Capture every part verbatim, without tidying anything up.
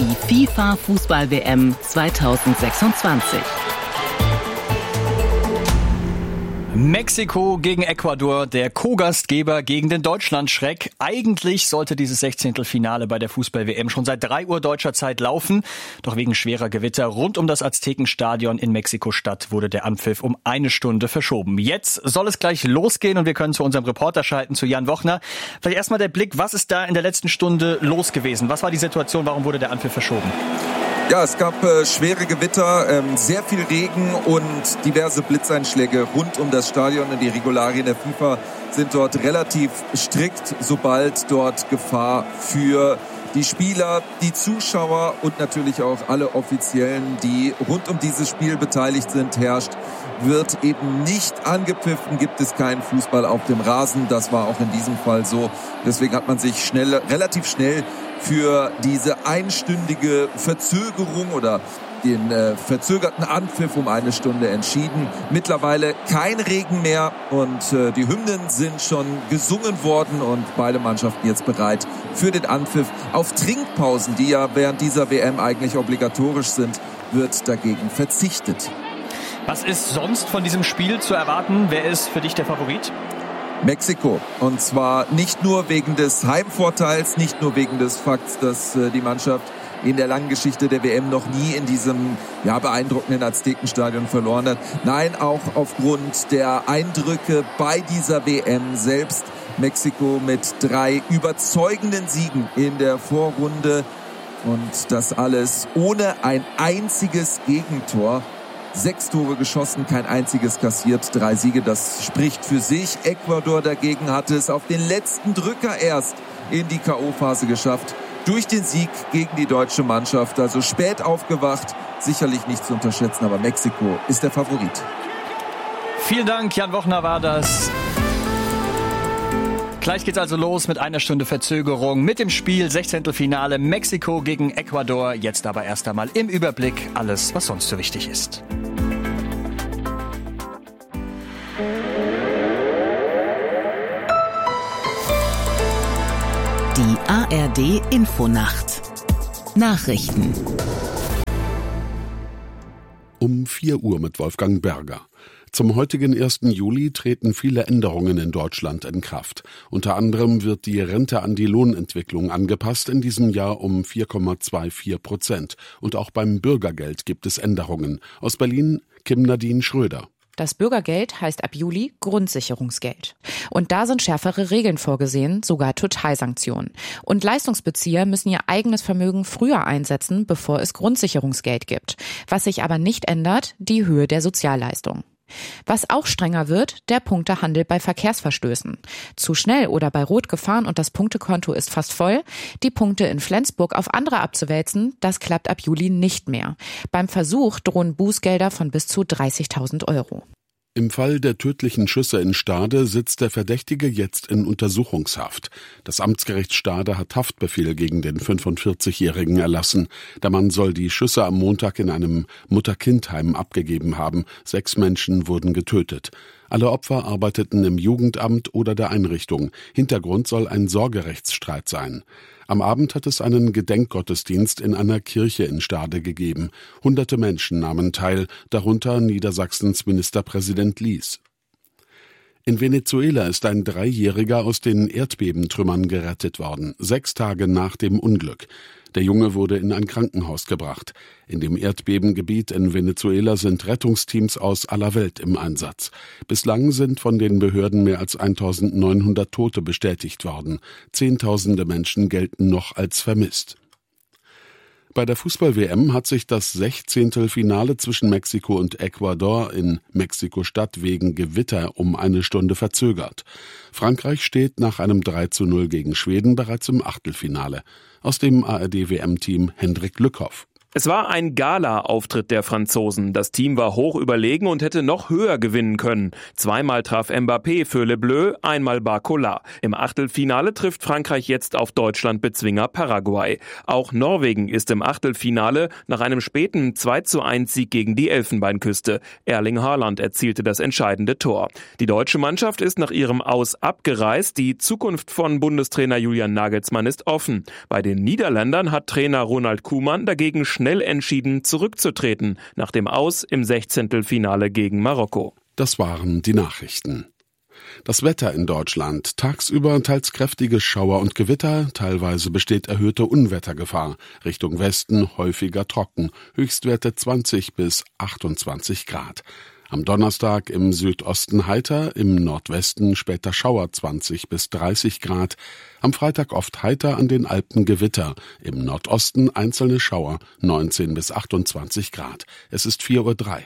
Die FIFA-Fußball-W M zweitausendsechsundzwanzig. Mexiko gegen Ecuador, der Co-Gastgeber gegen den Deutschlandschreck. Eigentlich sollte dieses Sechzehntelfinale bei der Fußball-W M schon seit drei Uhr deutscher Zeit laufen. Doch wegen schwerer Gewitter rund um das Aztekenstadion in Mexiko-Stadt wurde der Anpfiff um eine Stunde verschoben. Jetzt soll es gleich losgehen und wir können zu unserem Reporter schalten, zu Jan Wochner. Vielleicht erstmal der Blick, was ist da in der letzten Stunde los gewesen? Was war die Situation, warum wurde der Anpfiff verschoben? Ja, es gab äh, schwere Gewitter, ähm, sehr viel Regen und diverse Blitzeinschläge rund um das Stadion. Und die Regularien der FIFA sind dort relativ strikt, sobald dort Gefahr für die Spieler, die Zuschauer und natürlich auch alle Offiziellen, die rund um dieses Spiel beteiligt sind, herrscht, wird eben nicht angepfiffen, gibt es keinen Fußball auf dem Rasen. Das war auch in diesem Fall so. Deswegen hat man sich schnell, relativ schnell für diese einstündige Verzögerung oder den äh, verzögerten Anpfiff um eine Stunde entschieden. Mittlerweile kein Regen mehr und äh, die Hymnen sind schon gesungen worden und beide Mannschaften jetzt bereit für den Anpfiff. Auf Trinkpausen, die ja während dieser W M eigentlich obligatorisch sind, wird dagegen verzichtet. Was ist sonst von diesem Spiel zu erwarten? Wer ist für dich der Favorit? Mexiko. Und zwar nicht nur wegen des Heimvorteils, nicht nur wegen des Fakts, dass äh, die Mannschaft in der langen Geschichte der W M noch nie in diesem ja, beeindruckenden Aztekenstadion verloren hat. Nein, auch aufgrund der Eindrücke bei dieser W M selbst. Mexiko mit drei überzeugenden Siegen in der Vorrunde. Und das alles ohne ein einziges Gegentor. Sechs Tore geschossen, kein einziges kassiert, drei Siege, das spricht für sich. Ecuador dagegen hatte es auf den letzten Drücker erst in die K O-Phase geschafft. Durch den Sieg gegen die deutsche Mannschaft, also spät aufgewacht, sicherlich nicht zu unterschätzen, aber Mexiko ist der Favorit. Vielen Dank, Jan Wochner war das. Gleich geht's also los mit einer Stunde Verzögerung mit dem Spiel Sechzehntelfinale Mexiko gegen Ecuador. Jetzt aber erst einmal im Überblick alles, was sonst so wichtig ist. Die A R D Infonacht. Nachrichten. Um vier Uhr mit Wolfgang Berger. Zum heutigen ersten Juli treten viele Änderungen in Deutschland in Kraft. Unter anderem wird die Rente an die Lohnentwicklung angepasst, in diesem Jahr um vier Komma vierundzwanzig Prozent. Und auch beim Bürgergeld gibt es Änderungen. Aus Berlin Kim Nadine Schröder. Das Bürgergeld heißt ab Juli Grundsicherungsgeld. Und da sind schärfere Regeln vorgesehen, sogar Totalsanktionen. Und Leistungsbezieher müssen ihr eigenes Vermögen früher einsetzen, bevor es Grundsicherungsgeld gibt. Was sich aber nicht ändert, die Höhe der Sozialleistung. Was auch strenger wird, der Punktehandel bei Verkehrsverstößen. Zu schnell oder bei Rot gefahren und das Punktekonto ist fast voll. Die Punkte in Flensburg auf andere abzuwälzen, das klappt ab Juli nicht mehr. Beim Versuch drohen Bußgelder von bis zu dreißigtausend Euro. Im Fall der tödlichen Schüsse in Stade sitzt der Verdächtige jetzt in Untersuchungshaft. Das Amtsgericht Stade hat Haftbefehl gegen den fünfundvierzigjährigen erlassen. Der Mann soll die Schüsse am Montag in einem Mutter-Kind-Heim abgegeben haben. Sechs Menschen wurden getötet. Alle Opfer arbeiteten im Jugendamt oder der Einrichtung. Hintergrund soll ein Sorgerechtsstreit sein. Am Abend hat es einen Gedenkgottesdienst in einer Kirche in Stade gegeben. Hunderte Menschen nahmen teil, darunter Niedersachsens Ministerpräsident Lies. In Venezuela ist ein Dreijähriger aus den Erdbebentrümmern gerettet worden, sechs Tage nach dem Unglück. Der Junge wurde in ein Krankenhaus gebracht. In dem Erdbebengebiet in Venezuela sind Rettungsteams aus aller Welt im Einsatz. Bislang sind von den Behörden mehr als eintausendneunhundert Tote bestätigt worden. Zehntausende Menschen gelten noch als vermisst. Bei der Fußball-W M hat sich das Sechzehntelfinale zwischen Mexiko und Ecuador in Mexiko-Stadt wegen Gewitter um eine Stunde verzögert. Frankreich steht nach einem drei zu null gegen Schweden bereits im Achtelfinale. Aus dem A R D-W M-Team Hendrik Lückhoff. Es war ein Gala-Auftritt der Franzosen. Das Team war hoch überlegen und hätte noch höher gewinnen können. Zweimal traf Mbappé für Le Bleu, einmal Barcola. Im Achtelfinale trifft Frankreich jetzt auf Deutschland-Bezwinger Paraguay. Auch Norwegen ist im Achtelfinale nach einem späten zwei zu eins Sieg gegen die Elfenbeinküste. Erling Haaland erzielte das entscheidende Tor. Die deutsche Mannschaft ist nach ihrem Aus abgereist. Die Zukunft von Bundestrainer Julian Nagelsmann ist offen. Bei den Niederländern hat Trainer Ronald Koeman dagegen schnell entschieden, zurückzutreten nach dem Aus im Sechzehntelfinale gegen Marokko. Das waren die Nachrichten. Das Wetter in Deutschland. Tagsüber teils kräftige Schauer und Gewitter, teilweise besteht erhöhte Unwettergefahr. Richtung Westen häufiger trocken, Höchstwerte zwanzig bis achtundzwanzig Grad. Am Donnerstag im Südosten heiter, im Nordwesten später Schauer zwanzig bis dreißig Grad. Am Freitag oft heiter, an den Alpen Gewitter. Im Nordosten einzelne Schauer, neunzehn bis achtundzwanzig Grad. Es ist vier Uhr drei.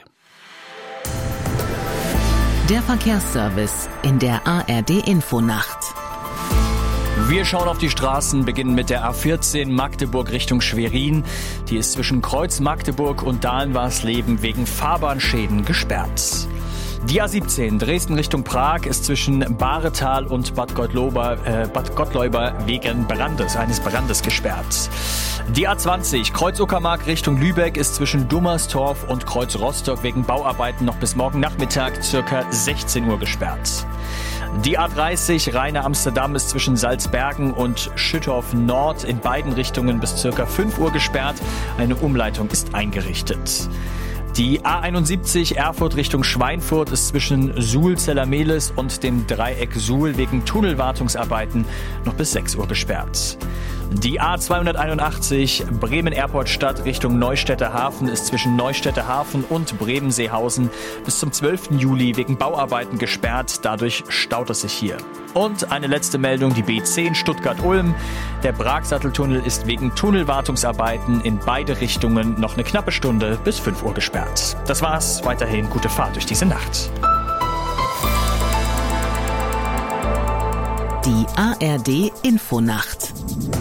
Der Verkehrsservice in der A R D-Infonacht. Wir schauen auf die Straßen, beginnen mit der A vierzehn Magdeburg Richtung Schwerin. Die ist zwischen Kreuz Magdeburg und Dahlen-Warsleben wegen Fahrbahnschäden gesperrt. Die A siebzehn Dresden Richtung Prag ist zwischen Bahretal und Bad Gottleuba, äh, Bad Gottleuba wegen Brandes, eines Brandes gesperrt. Die A zwanzig Kreuz Uckermark Richtung Lübeck ist zwischen Dummerstorf und Kreuz Rostock wegen Bauarbeiten noch bis morgen Nachmittag circa sechzehn Uhr gesperrt. Die A dreißig Rheine Amsterdam ist zwischen Salzbergen und Schüttorf Nord in beiden Richtungen bis circa fünf Uhr gesperrt. Eine Umleitung ist eingerichtet. Die A einundsiebzig Erfurt Richtung Schweinfurt ist zwischen Suhl-Zellermehlis und dem Dreieck Suhl wegen Tunnelwartungsarbeiten noch bis sechs Uhr gesperrt. Die A zweihunderteinundachtzig Bremen-Airport-Stadt Richtung Neustädter Hafen ist zwischen Neustädter Hafen und Bremen-Seehausen bis zum zwölften Juli wegen Bauarbeiten gesperrt. Dadurch staut es sich hier. Und eine letzte Meldung, die B zehn Stuttgart-Ulm. Der Bragsatteltunnel ist wegen Tunnelwartungsarbeiten in beide Richtungen noch eine knappe Stunde bis fünf Uhr gesperrt. Das war's. Weiterhin gute Fahrt durch diese Nacht. Die A R D-Infonacht.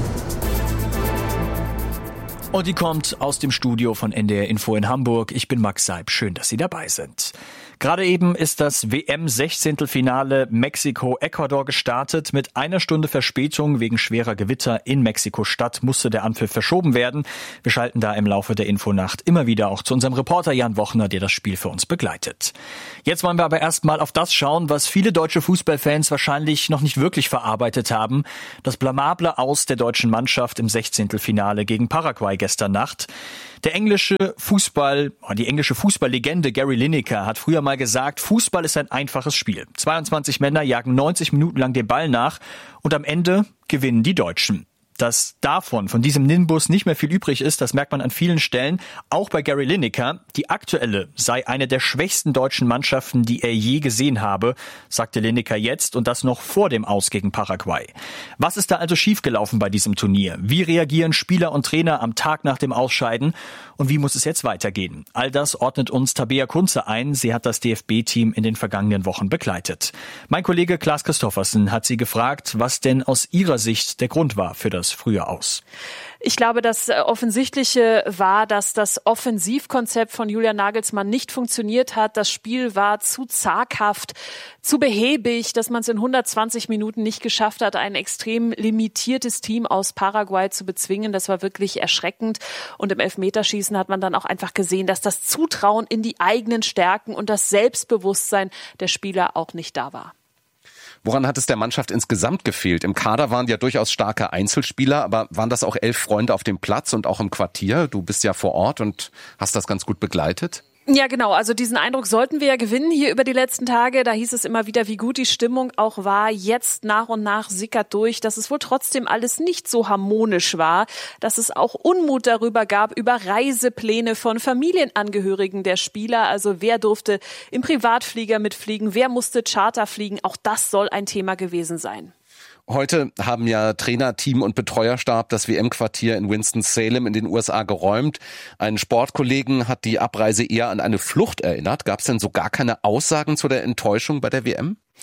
Und die kommt aus dem Studio von N D R Info in Hamburg. Ich bin Max Seib. Schön, dass Sie dabei sind. Gerade eben ist das W M-Sechzehntelfinale Mexiko-Ecuador gestartet. Mit einer Stunde Verspätung wegen schwerer Gewitter in Mexiko-Stadt musste der Anpfiff verschoben werden. Wir schalten da im Laufe der Infonacht immer wieder auch zu unserem Reporter Jan Wochner, der das Spiel für uns begleitet. Jetzt wollen wir aber erstmal auf das schauen, was viele deutsche Fußballfans wahrscheinlich noch nicht wirklich verarbeitet haben. Das blamable Aus der deutschen Mannschaft im Sechzehntelfinale gegen Paraguay gestern Nacht. Der englische Fußball, die englische Fußballlegende Gary Lineker hat früher mal gesagt, Fußball ist ein einfaches Spiel. zweiundzwanzig Männer jagen neunzig Minuten lang den Ball nach und am Ende gewinnen die Deutschen. Dass davon, von diesem Nimbus nicht mehr viel übrig ist, das merkt man an vielen Stellen, auch bei Gary Lineker. Die aktuelle sei eine der schwächsten deutschen Mannschaften, die er je gesehen habe, sagte Lineker jetzt und das noch vor dem Aus gegen Paraguay. Was ist da also schiefgelaufen bei diesem Turnier? Wie reagieren Spieler und Trainer am Tag nach dem Ausscheiden? Und wie muss es jetzt weitergehen? All das ordnet uns Tabea Kunze ein. Sie hat das D F B-Team in den vergangenen Wochen begleitet. Mein Kollege Klaas Christoffersen hat sie gefragt, was denn aus ihrer Sicht der Grund war für das frühe Aus. Ich glaube, das Offensichtliche war, dass das Offensivkonzept von Julian Nagelsmann nicht funktioniert hat. Das Spiel war zu zaghaft, zu behäbig, dass man es in hundertzwanzig Minuten nicht geschafft hat, ein extrem limitiertes Team aus Paraguay zu bezwingen. Das war wirklich erschreckend. Und im Elfmeterschießen hat man dann auch einfach gesehen, dass das Zutrauen in die eigenen Stärken und das Selbstbewusstsein der Spieler auch nicht da war. Woran hat es der Mannschaft insgesamt gefehlt? Im Kader waren ja durchaus starke Einzelspieler, aber waren das auch elf Freunde auf dem Platz und auch im Quartier? Du bist ja vor Ort und hast das ganz gut begleitet. Ja, genau. Also diesen Eindruck sollten wir ja gewinnen hier über die letzten Tage. Da hieß es immer wieder, wie gut die Stimmung auch war. Jetzt nach und nach sickert durch, dass es wohl trotzdem alles nicht so harmonisch war, dass es auch Unmut darüber gab, über Reisepläne von Familienangehörigen der Spieler. Also wer durfte im Privatflieger mitfliegen, wer musste Charter fliegen. Auch das soll ein Thema gewesen sein. Heute haben ja Trainer, Team und Betreuerstab das W M-Quartier in Winston-Salem in den U S A geräumt. Ein Sportkollegen hat die Abreise eher an eine Flucht erinnert. Gab es denn so gar keine Aussagen zu der Enttäuschung bei der W M?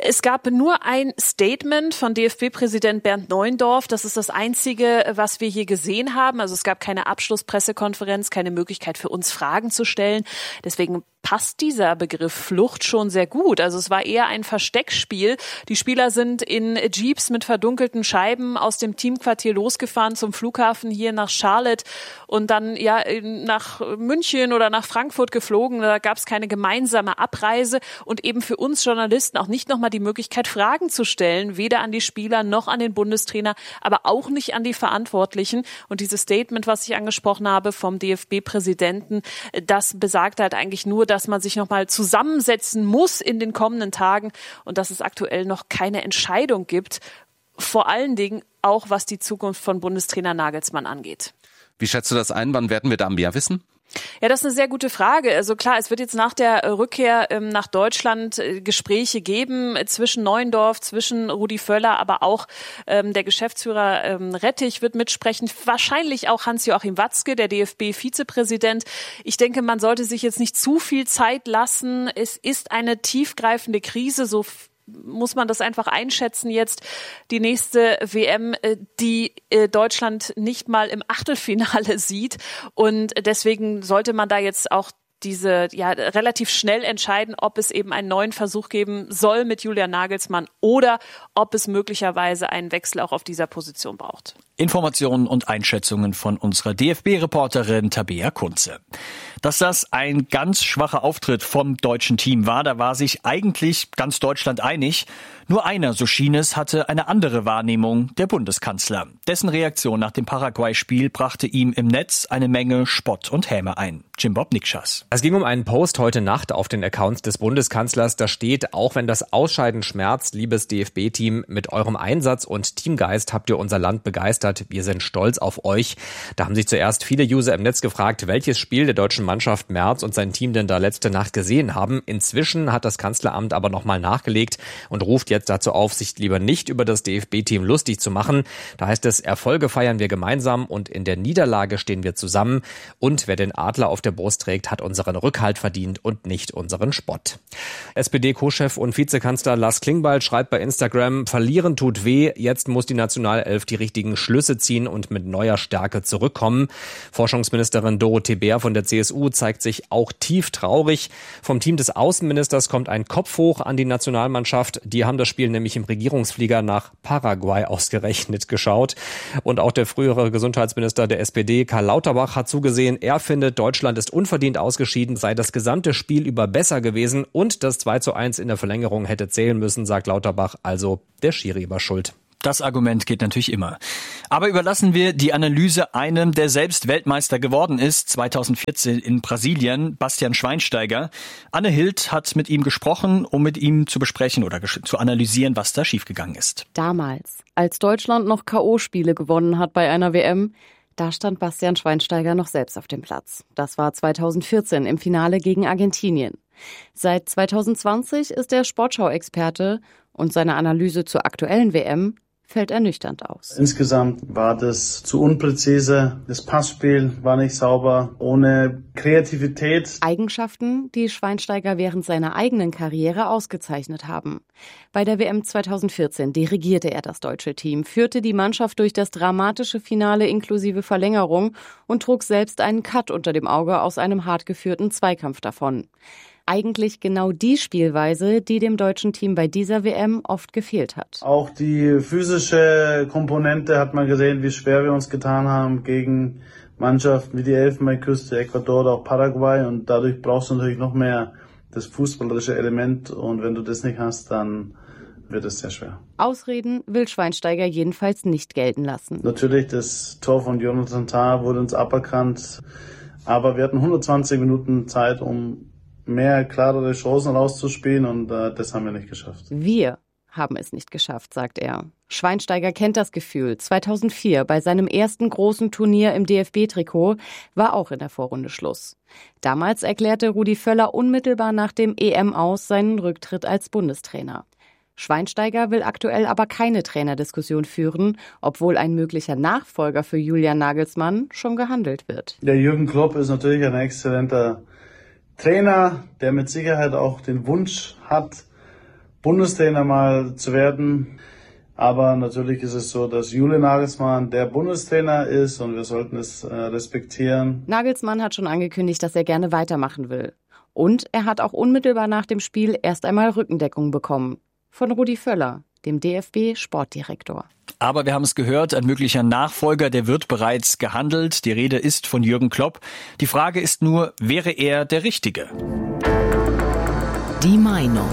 Es gab nur ein Statement von D F B-Präsident Bernd Neuendorf. Das ist das Einzige, was wir hier gesehen haben. Also es gab keine Abschlusspressekonferenz, keine Möglichkeit für uns Fragen zu stellen. Deswegen passt dieser Begriff Flucht schon sehr gut. Also es war eher ein Versteckspiel. Die Spieler sind in Jeeps mit verdunkelten Scheiben aus dem Teamquartier losgefahren zum Flughafen hier nach Charlotte und dann ja nach München oder nach Frankfurt geflogen. Da gab es keine gemeinsame Abreise und eben für uns Journalisten auch nicht nochmal die Möglichkeit, Fragen zu stellen, weder an die Spieler noch an den Bundestrainer, aber auch nicht an die Verantwortlichen. Und dieses Statement, was ich angesprochen habe vom D F B-Präsidenten, das besagt halt eigentlich nur, dass man sich nochmal zusammensetzen muss in den kommenden Tagen und dass es aktuell noch keine Entscheidung gibt, vor allen Dingen auch was die Zukunft von Bundestrainer Nagelsmann angeht. Wie schätzt du das ein? Wann werden wir da mehr wissen? Ja, das ist eine sehr gute Frage. Also klar, es wird jetzt nach der Rückkehr ähm, nach Deutschland äh, Gespräche geben äh, zwischen Neuendorf, zwischen Rudi Völler, aber auch ähm, der Geschäftsführer ähm, Rettich wird mitsprechen. Wahrscheinlich auch Hans-Joachim Watzke, der D F B-Vizepräsident. Ich denke, man sollte sich jetzt nicht zu viel Zeit lassen. Es ist eine tiefgreifende Krise, so muss man das einfach einschätzen jetzt. Die nächste W M, die Deutschland nicht mal im Achtelfinale sieht. Und deswegen sollte man da jetzt auch diese ja relativ schnell entscheiden, ob es eben einen neuen Versuch geben soll mit Julian Nagelsmann oder ob es möglicherweise einen Wechsel auch auf dieser Position braucht. Informationen und Einschätzungen von unserer D F B-Reporterin Tabea Kunze. Dass das ein ganz schwacher Auftritt vom deutschen Team war, da war sich eigentlich ganz Deutschland einig. Nur einer, so schien es, hatte eine andere Wahrnehmung, der Bundeskanzler. Dessen Reaktion nach dem Paraguay-Spiel brachte ihm im Netz eine Menge Spott und Häme ein. Jim Bob Nikschas. Es ging um einen Post heute Nacht auf den Accounts des Bundeskanzlers. Da steht, auch wenn das Ausscheiden schmerzt, liebes D F B-Team, mit eurem Einsatz und Teamgeist habt ihr unser Land begeistert. Wir sind stolz auf euch. Da haben sich zuerst viele User im Netz gefragt, welches Spiel der deutschen Mannschaft Merz und sein Team denn da letzte Nacht gesehen haben. Inzwischen hat das Kanzleramt aber nochmal nachgelegt und ruft jetzt dazu auf, sich lieber nicht über das D F B-Team lustig zu machen. Da heißt es, Erfolge feiern wir gemeinsam und in der Niederlage stehen wir zusammen. Und wer den Adler auf der Brust trägt, hat unseren Rückhalt verdient und nicht unseren Spott. S P D-Co-Chef und Vizekanzler Lars Klingbeil schreibt bei Instagram, verlieren tut weh, jetzt muss die Nationalelf die richtigen Schlüsse ziehen und mit neuer Stärke zurückkommen. Forschungsministerin Dorothee Bär von der C S U zeigt sich auch tief traurig. Vom Team des Außenministers kommt ein Kopf hoch an die Nationalmannschaft. Die haben das Spiel nämlich im Regierungsflieger nach Paraguay ausgerechnet geschaut. Und auch der frühere Gesundheitsminister der S P D, Karl Lauterbach, hat zugesehen, er findet, Deutschland ist unverdient ausgeschieden, sei das gesamte Spiel über besser gewesen und das zwei zu eins in der Verlängerung hätte zählen müssen, sagt Lauterbach. Also der Schiri war schuld. Das Argument geht natürlich immer. Aber überlassen wir die Analyse einem, der selbst Weltmeister geworden ist, zweitausendvierzehn in Brasilien, Bastian Schweinsteiger. Anne Hild hat mit ihm gesprochen, um mit ihm zu besprechen oder zu analysieren, was da schiefgegangen ist. Damals, als Deutschland noch K O-Spiele gewonnen hat bei einer W M, da stand Bastian Schweinsteiger noch selbst auf dem Platz. Das war zweitausendvierzehn im Finale gegen Argentinien. Seit zweitausendzwanzig ist er Sportschau-Experte und seine Analyse zur aktuellen W M fällt ernüchternd aus. Insgesamt war das zu unpräzise, das Passspiel war nicht sauber, ohne Kreativität. Eigenschaften, die Schweinsteiger während seiner eigenen Karriere ausgezeichnet haben. Bei der W M zweitausendvierzehn dirigierte er das deutsche Team, führte die Mannschaft durch das dramatische Finale inklusive Verlängerung und trug selbst einen Cut unter dem Auge aus einem hart geführten Zweikampf davon. Eigentlich genau die Spielweise, die dem deutschen Team bei dieser W M oft gefehlt hat. Auch die physische Komponente hat man gesehen, wie schwer wir uns getan haben gegen Mannschaften wie die Elfenbeinküste, Ecuador oder auch Paraguay. Und dadurch brauchst du natürlich noch mehr das fußballerische Element. Und wenn du das nicht hast, dann wird es sehr schwer. Ausreden will Schweinsteiger jedenfalls nicht gelten lassen. Natürlich, das Tor von Jonathan Tah wurde uns aberkannt. Aber wir hatten hundertzwanzig Minuten Zeit, um mehr klarere Chancen rauszuspielen und äh, das haben wir nicht geschafft. Wir haben es nicht geschafft, sagt er. Schweinsteiger kennt das Gefühl. zweitausendvier bei seinem ersten großen Turnier im D F B-Trikot war auch in der Vorrunde Schluss. Damals erklärte Rudi Völler unmittelbar nach dem E M-Aus seinen Rücktritt als Bundestrainer. Schweinsteiger will aktuell aber keine Trainerdiskussion führen, obwohl ein möglicher Nachfolger für Julian Nagelsmann schon gehandelt wird. Der Jürgen Klopp ist natürlich ein exzellenter Trainer, der mit Sicherheit auch den Wunsch hat, Bundestrainer mal zu werden. Aber natürlich ist es so, dass Julian Nagelsmann der Bundestrainer ist und wir sollten es äh, respektieren. Nagelsmann hat schon angekündigt, dass er gerne weitermachen will. Und er hat auch unmittelbar nach dem Spiel erst einmal Rückendeckung bekommen. Von Rudi Völler, dem D F B-Sportdirektor. Aber wir haben es gehört, ein möglicher Nachfolger, der wird bereits gehandelt. Die Rede ist von Jürgen Klopp. Die Frage ist nur, wäre er der Richtige? Die Meinung.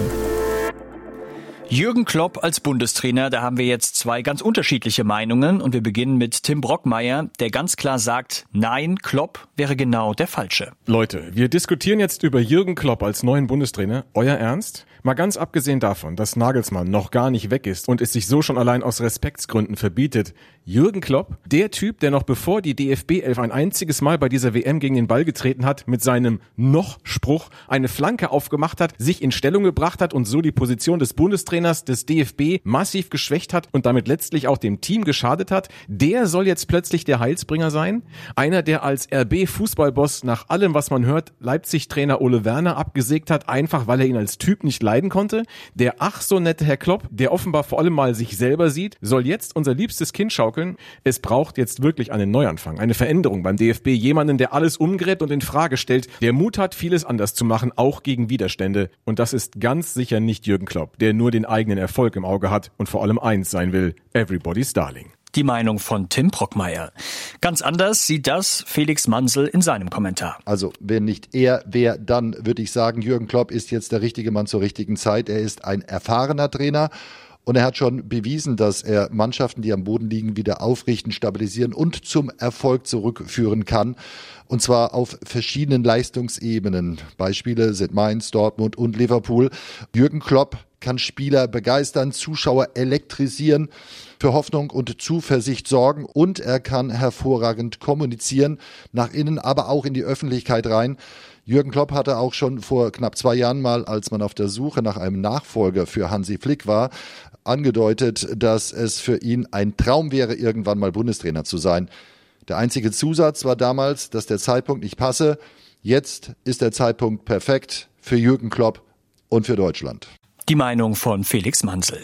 Jürgen Klopp als Bundestrainer, da haben wir jetzt zwei ganz unterschiedliche Meinungen und wir beginnen mit Tim Brockmeier, der ganz klar sagt, nein, Klopp wäre genau der Falsche. Leute, wir diskutieren jetzt über Jürgen Klopp als neuen Bundestrainer. Euer Ernst? Mal ganz abgesehen davon, dass Nagelsmann noch gar nicht weg ist und es sich so schon allein aus Respektsgründen verbietet. Jürgen Klopp, der Typ, der noch bevor die D F B elf ein einziges Mal bei dieser W M gegen den Ball getreten hat, mit seinem Noch-Spruch eine Flanke aufgemacht hat, sich in Stellung gebracht hat und so die Position des Bundestrainers des D F B massiv geschwächt hat und damit letztlich auch dem Team geschadet hat, der soll jetzt plötzlich der Heilsbringer sein? Einer, der als R B-Fußballboss nach allem, was man hört, Leipzig-Trainer Ole Werner abgesägt hat, einfach weil er ihn als Typ nicht leiden konnte? Der ach so nette Herr Klopp, der offenbar vor allem mal sich selber sieht, soll jetzt unser liebstes Kind schaukeln? Es braucht jetzt wirklich einen Neuanfang, eine Veränderung beim D F B, jemanden, der alles umgräbt und in Frage stellt, der Mut hat, vieles anders zu machen, auch gegen Widerstände. Und das ist ganz sicher nicht Jürgen Klopp, der nur den eigenen Erfolg im Auge hat und vor allem eins sein will, everybody's darling. Die Meinung von Tim Brockmeier. Ganz anders sieht das Felix Mansel in seinem Kommentar. Also wenn nicht er, wer dann, würde ich sagen, Jürgen Klopp ist jetzt der richtige Mann zur richtigen Zeit. Er ist ein erfahrener Trainer. Und er hat schon bewiesen, dass er Mannschaften, die am Boden liegen, wieder aufrichten, stabilisieren und zum Erfolg zurückführen kann. Und zwar auf verschiedenen Leistungsebenen. Beispiele sind Mainz, Dortmund und Liverpool. Jürgen Klopp kann Spieler begeistern, Zuschauer elektrisieren, für Hoffnung und Zuversicht sorgen und er kann hervorragend kommunizieren, nach innen, aber auch in die Öffentlichkeit rein. Jürgen Klopp hatte auch schon vor knapp zwei Jahren mal, als man auf der Suche nach einem Nachfolger für Hansi Flick war, angedeutet, dass es für ihn ein Traum wäre, irgendwann mal Bundestrainer zu sein. Der einzige Zusatz war damals, dass der Zeitpunkt nicht passe. Jetzt ist der Zeitpunkt perfekt für Jürgen Klopp und für Deutschland. Die Meinung von Felix Mansel.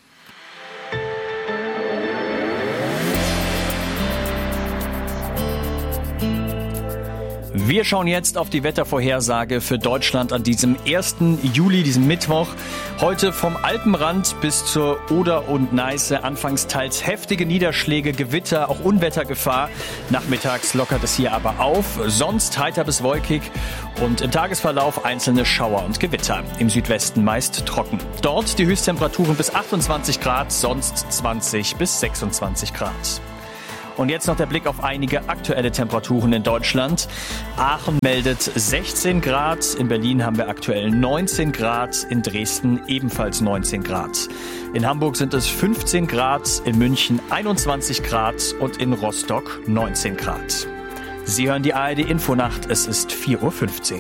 Wir schauen jetzt auf die Wettervorhersage für Deutschland an diesem ersten Juli, diesem Mittwoch. Heute vom Alpenrand bis zur Oder und Neiße anfangs teils heftige Niederschläge, Gewitter, auch Unwettergefahr. Nachmittags lockert es hier aber auf, sonst heiter bis wolkig und im Tagesverlauf einzelne Schauer und Gewitter. Im Südwesten meist trocken. Dort die Höchsttemperaturen bis achtundzwanzig Grad, sonst zwanzig bis sechsundzwanzig Grad. Und jetzt noch der Blick auf einige aktuelle Temperaturen in Deutschland. Aachen meldet sechzehn Grad, in Berlin haben wir aktuell neunzehn Grad, in Dresden ebenfalls neunzehn Grad. In Hamburg sind es fünfzehn Grad, in München einundzwanzig Grad und in Rostock neunzehn Grad. Sie hören die A R D Infonacht, es ist vier Uhr fünfzehn.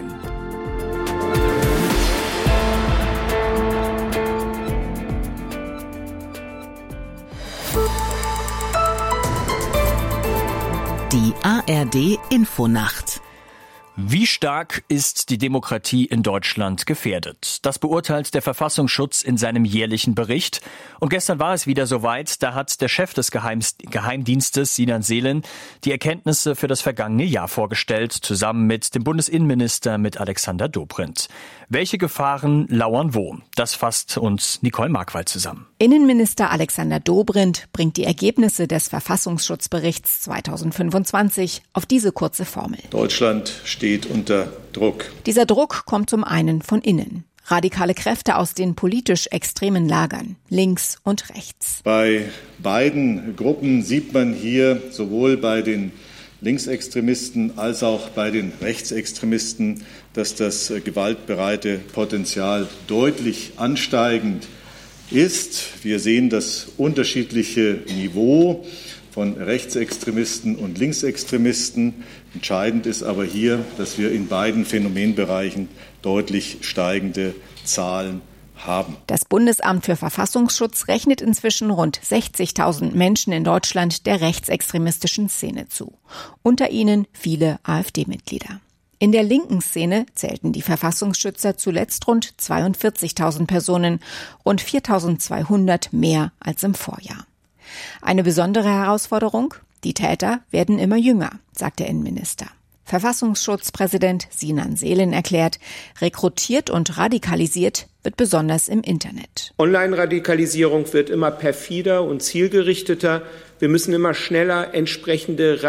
Die A R D Infonacht. Wie stark ist die Demokratie in Deutschland gefährdet? Das beurteilt der Verfassungsschutz in seinem jährlichen Bericht. Und gestern war es wieder soweit. Da hat der Chef des Geheimdienstes, Sinan Selen, die Erkenntnisse für das vergangene Jahr vorgestellt, zusammen mit dem Bundesinnenminister, mit Alexander Dobrindt. Welche Gefahren lauern wo? Das fasst uns Nicole Markwald zusammen. Innenminister Alexander Dobrindt bringt die Ergebnisse des Verfassungsschutzberichts zweitausendfünfundzwanzig auf diese kurze Formel. Deutschland steht unter Druck. Dieser Druck kommt zum einen von innen. Radikale Kräfte aus den politisch extremen Lagern, links und rechts. Bei beiden Gruppen sieht man hier sowohl bei den Linksextremisten als auch bei den Rechtsextremisten, dass das gewaltbereite Potenzial deutlich ansteigend ist. Wir sehen das unterschiedliche Niveau von Rechtsextremisten und Linksextremisten. Entscheidend ist aber hier, dass wir in beiden Phänomenbereichen deutlich steigende Zahlen haben. Das Bundesamt für Verfassungsschutz rechnet inzwischen rund sechzigtausend Menschen in Deutschland der rechtsextremistischen Szene zu. Unter ihnen viele AfD-Mitglieder. In der linken Szene zählten die Verfassungsschützer zuletzt rund zweiundvierzigtausend Personen, rund viertausendzweihundert mehr als im Vorjahr. Eine besondere Herausforderung? Die Täter werden immer jünger, sagt der Innenminister. Verfassungsschutzpräsident Sinan Selin erklärt, rekrutiert und radikalisiert wird besonders im Internet. Online-Radikalisierung wird immer perfider und zielgerichteter. Wir müssen immer schneller entsprechende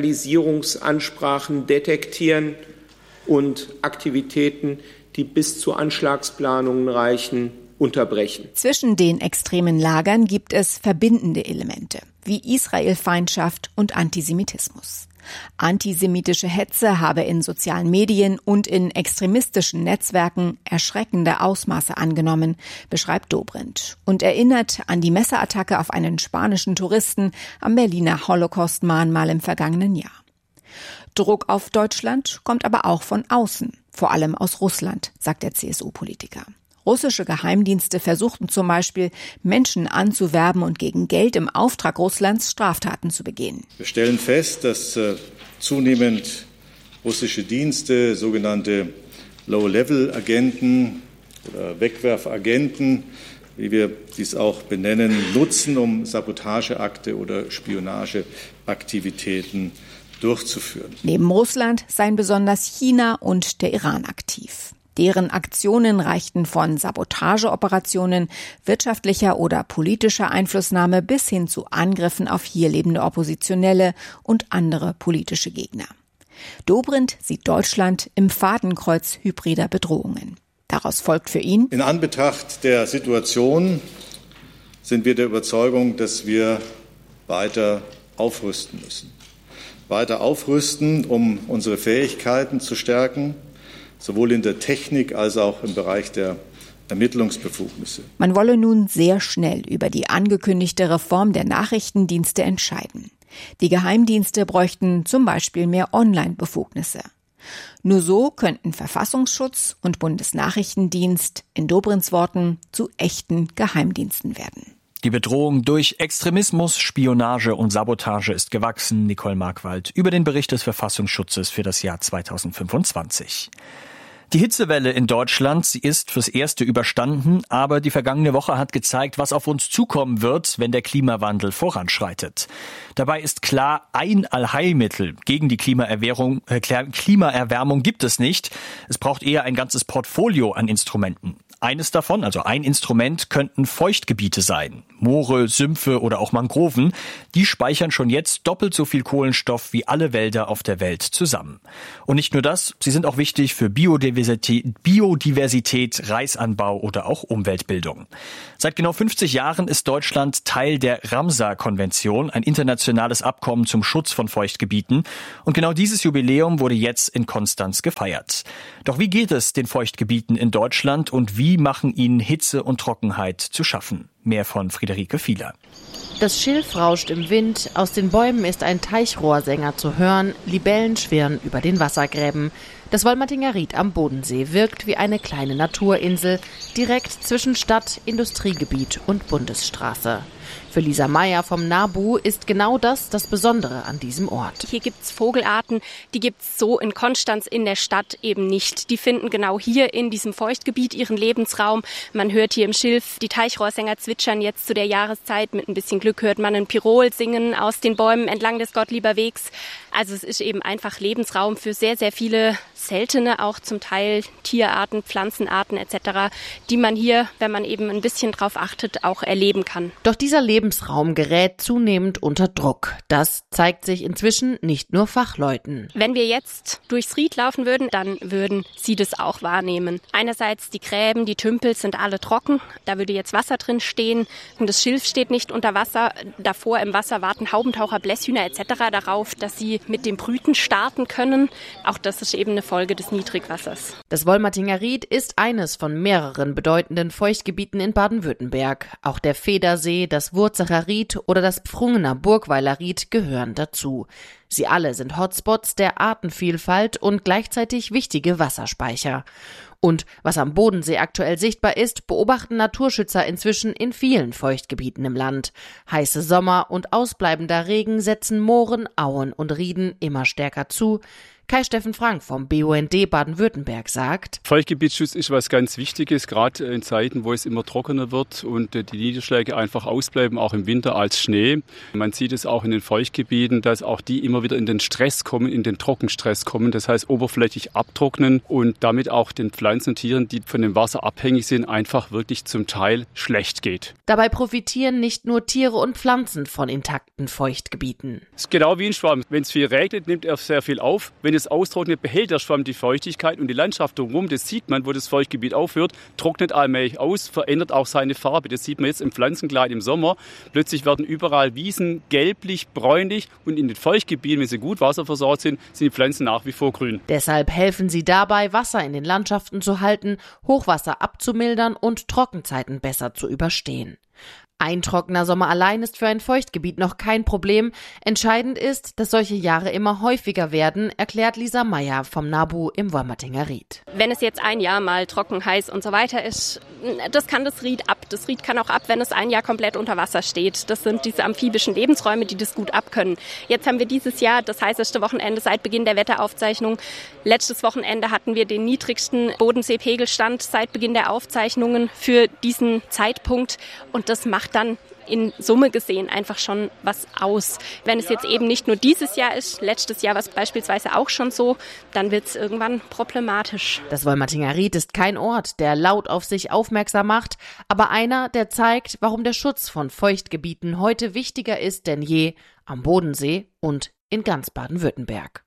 Radikalisierungsansprachen detektieren und Aktivitäten, die bis zu Anschlagsplanungen reichen, unterbrechen. Zwischen den extremen Lagern gibt es verbindende Elemente, wie Israelfeindschaft und Antisemitismus. Antisemitische Hetze habe in sozialen Medien und in extremistischen Netzwerken erschreckende Ausmaße angenommen, beschreibt Dobrindt und erinnert an die Messerattacke auf einen spanischen Touristen am Berliner Holocaust-Mahnmal im vergangenen Jahr. Druck auf Deutschland kommt aber auch von außen, vor allem aus Russland, sagt der C S U-Politiker. Russische Geheimdienste versuchten zum Beispiel, Menschen anzuwerben und gegen Geld im Auftrag Russlands Straftaten zu begehen. Wir stellen fest, dass äh, zunehmend russische Dienste, sogenannte Low-Level-Agenten oder Wegwerfagenten, wie wir dies auch benennen, nutzen, um Sabotageakte oder Spionageaktivitäten durchzuführen. Neben Russland seien besonders China und der Iran aktiv. Deren Aktionen reichten von Sabotageoperationen, wirtschaftlicher oder politischer Einflussnahme bis hin zu Angriffen auf hier lebende Oppositionelle und andere politische Gegner. Dobrindt sieht Deutschland im Fadenkreuz hybrider Bedrohungen. Daraus folgt für ihn: In Anbetracht der Situation sind wir der Überzeugung, dass wir weiter aufrüsten müssen. Weiter aufrüsten, um unsere Fähigkeiten zu stärken, sowohl in der Technik als auch im Bereich der Ermittlungsbefugnisse. Man wolle nun sehr schnell über die angekündigte Reform der Nachrichtendienste entscheiden. Die Geheimdienste bräuchten zum Beispiel mehr Online-Befugnisse. Nur so könnten Verfassungsschutz und Bundesnachrichtendienst in Dobrindts Worten zu echten Geheimdiensten werden. Die Bedrohung durch Extremismus, Spionage und Sabotage ist gewachsen. Nicole Markwald über den Bericht des Verfassungsschutzes für das Jahr zweitausendfünfundzwanzig. Die Hitzewelle in Deutschland, sie ist fürs Erste überstanden, aber die vergangene Woche hat gezeigt, was auf uns zukommen wird, wenn der Klimawandel voranschreitet. Dabei ist klar, ein Allheilmittel gegen die Klimaerwärmung, äh, Klimaerwärmung gibt es nicht. Es braucht eher ein ganzes Portfolio an Instrumenten. Eines davon, also ein Instrument, könnten Feuchtgebiete sein. Moore, Sümpfe oder auch Mangroven. Die speichern schon jetzt doppelt so viel Kohlenstoff wie alle Wälder auf der Welt zusammen. Und nicht nur das, sie sind auch wichtig für Biodiversität, Biodiversität, Reisanbau oder auch Umweltbildung. Seit genau fünfzig Jahren ist Deutschland Teil der Ramsar-Konvention, ein internationales Abkommen zum Schutz von Feuchtgebieten. Und genau dieses Jubiläum wurde jetzt in Konstanz gefeiert. Doch wie geht es den Feuchtgebieten in Deutschland und wie machen ihnen Hitze und Trockenheit zu schaffen? Mehr von Friederike Fieler. Das Schilf rauscht im Wind, aus den Bäumen ist ein Teichrohrsänger zu hören, Libellen schwirren über den Wassergräben. Das Wollmatinger Ried am Bodensee wirkt wie eine kleine Naturinsel, direkt zwischen Stadt, Industriegebiet und Bundesstraße. Für Lisa Meyer vom NABU ist genau das das Besondere an diesem Ort. Hier gibt's Vogelarten, die gibt's so in Konstanz in der Stadt eben nicht. Die finden genau hier in diesem Feuchtgebiet ihren Lebensraum. Man hört hier im Schilf die Teichrohrsänger zwitschern jetzt zu der Jahreszeit. Mit ein bisschen Glück hört man ein Pirol singen aus den Bäumen entlang des Gottlieber Wegs. Also es ist eben einfach Lebensraum für sehr, sehr viele seltene, auch zum Teil Tierarten, Pflanzenarten et cetera, die man hier, wenn man eben ein bisschen drauf achtet, auch erleben kann. Doch dieser Lebensraum gerät zunehmend unter Druck. Das zeigt sich inzwischen nicht nur Fachleuten. Wenn wir jetzt durchs Ried laufen würden, dann würden Sie das auch wahrnehmen. Einerseits die Gräben, die Tümpel sind alle trocken. Da würde jetzt Wasser drin stehen und das Schilf steht nicht unter Wasser. Davor im Wasser warten Haubentaucher, Blässhühner et cetera darauf, dass sie mit dem Brüten starten können. Auch das ist eben eine Folge des Niedrigwassers. Das Wollmatinger Ried ist eines von mehreren bedeutenden Feuchtgebieten in Baden-Württemberg. Auch der Federsee, das Wurzacher Ried oder das Pfrungener Burgweiler Ried gehören dazu. Sie alle sind Hotspots der Artenvielfalt und gleichzeitig wichtige Wasserspeicher. Und was am Bodensee aktuell sichtbar ist, beobachten Naturschützer inzwischen in vielen Feuchtgebieten im Land. Heiße Sommer und ausbleibender Regen setzen Mooren, Auen und Rieden immer stärker zu. Kai-Steffen Frank vom B U N D Baden-Württemberg sagt: Feuchtgebietsschutz ist was ganz Wichtiges, gerade in Zeiten, wo es immer trockener wird und die Niederschläge einfach ausbleiben, auch im Winter als Schnee. Man sieht es auch in den Feuchtgebieten, dass auch die immer wieder in den Stress kommen, in den Trockenstress kommen. Das heißt, oberflächlich abtrocknen und damit auch den Pflanzen und Tieren, die von dem Wasser abhängig sind, einfach wirklich zum Teil schlecht geht. Dabei profitieren nicht nur Tiere und Pflanzen von intakten Feuchtgebieten. Es ist genau wie ein Schwamm. Wenn es viel regnet, nimmt er sehr viel auf. Wenn es austrocknet, behält der Schwamm die Feuchtigkeit und die Landschaft drumherum, das sieht man, wo das Feuchtgebiet aufhört, trocknet allmählich aus, verändert auch seine Farbe. Das sieht man jetzt im Pflanzenkleid im Sommer. Plötzlich werden überall Wiesen gelblich, bräunlich und in den Feuchtgebieten, wenn sie gut wasserversorgt sind, sind die Pflanzen nach wie vor grün. Deshalb helfen sie dabei, Wasser in den Landschaften zu halten, Hochwasser abzumildern und Trockenzeiten besser zu überstehen. Ein trockener Sommer allein ist für ein Feuchtgebiet noch kein Problem. Entscheidend ist, dass solche Jahre immer häufiger werden, erklärt Lisa Meyer vom NABU im Wolmertinger Ried. Wenn es jetzt ein Jahr mal trocken, heiß und so weiter ist, das kann das Ried ab. Das Ried kann auch ab, wenn es ein Jahr komplett unter Wasser steht. Das sind diese amphibischen Lebensräume, die das gut abkönnen. Jetzt haben wir dieses Jahr das heißeste Wochenende seit Beginn der Wetteraufzeichnung. Letztes Wochenende hatten wir den niedrigsten Bodenseepegelstand seit Beginn der Aufzeichnungen für diesen Zeitpunkt. Und das macht dann in Summe gesehen einfach schon was aus. Wenn es jetzt eben nicht nur dieses Jahr ist, letztes Jahr war es beispielsweise auch schon so, dann wird es irgendwann problematisch. Das Wolmertinger Ried ist kein Ort, der laut auf sich aufmerksam macht, aber einer, der zeigt, warum der Schutz von Feuchtgebieten heute wichtiger ist denn je am Bodensee und in ganz Baden-Württemberg.